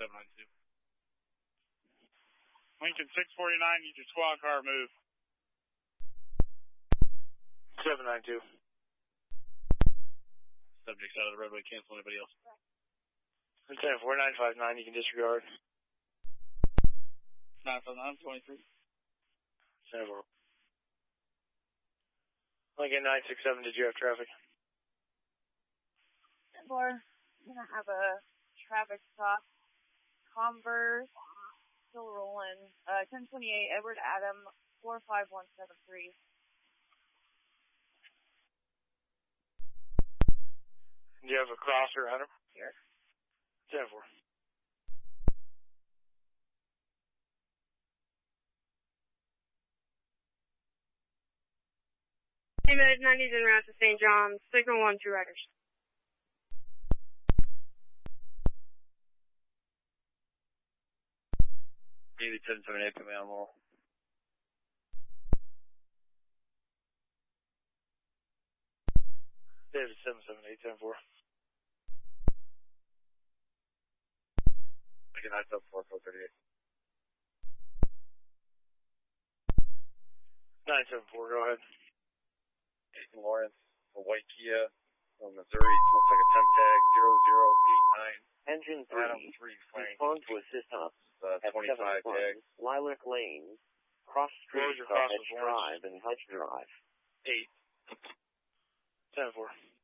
792. Lincoln 649, need your squad car move. 792. Subjects out of the roadway, cancel anybody else. 104-959, you can disregard. 959, 23. 74. Lincoln 967, did you have traffic? 10-4, I'm going to have a traffic stop. Converse, still rolling. 1028, Edward Adam, 45173. Do you have a crosser on him? Here. 10-4. Minute 90s en route to St. John's, signal 1, 2 riders. David 778, put me on roll. David 778, 10-4. Lincoln 974, 438. 974, go ahead. Jason Lawrence, a white Kia from Missouri, looks like a temp tag 0089. Engine 3, Adam 3 Frank. respond to assist us at 25 tag. Lilac Lane, cross street, Closure, cross Hedge is Drive and Hedge Drive. 8. 10-4.